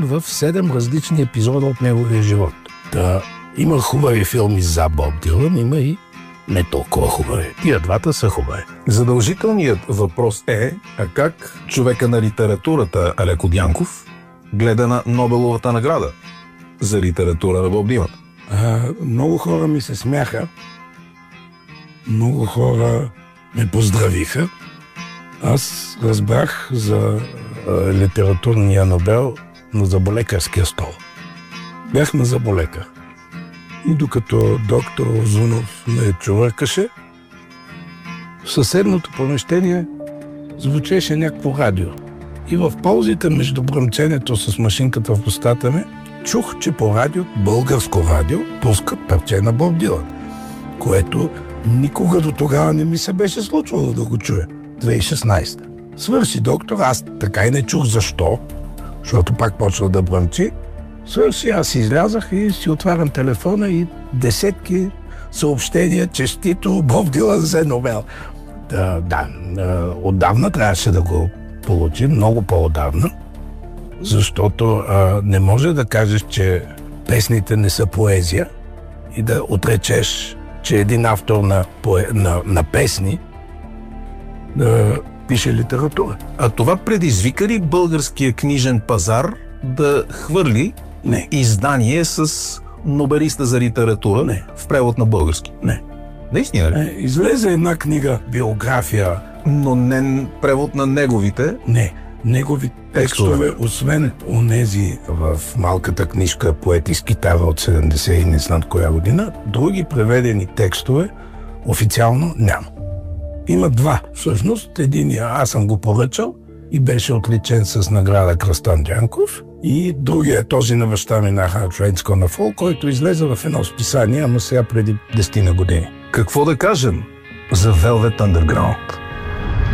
в 7 различни епизода от неговия живот. Да, има хубави филми за Боб Дилан, има и не толкова хубави. Тия двата са хубави. Задължителният въпрос е, а как човека на литературата Алеко Дянков гледа на Нобеловата награда за литература на Боб Дилан? Много хора ми се смяха, много хора ме поздравиха. Аз разбрах за литературния Нобел на зъболекарския стол. Бях на зъболекар. И докато доктор Озунов ме чувъркаше, в съседното помещение звучеше някакво радио. И в паузите между бръмченето с машинката в устата ми, чух, че по радио, българско радио, пускат парче на Боб Дилан, което никога до тогава не ми се беше случвало да го чуя. 2016. Свърши доктор, аз така и не чух защо, защото пак почва да бръмчи. Свърши, аз излязах и си отварям телефона и десетки съобщения, честито Боб Дилан взе Нобел. Отдавна трябваше да го получи, много по-отдавна, защото не може да кажеш, че песните не са поезия и да отречеш, че един автор на песни да пише литература. А това предизвика ли българския книжен пазар да хвърли издание с нобелиста за литература в превод на български? Не. Наистина ли? Излезе една книга, биография. Но не превод на неговите? Не. Негови текстове, освен онези в малката книжка Поети с китара от 70 и не знам коя година, други преведени текстове официално няма. Има два. Всъщност, единия аз съм го поръчал и беше отличен с награда Кръстан Дянков. И другия, този на баща ми на Hard Rain's Gonna Fall, който излезе в едно списание, ама сега преди 10 години. Какво да кажем за Velvet Underground?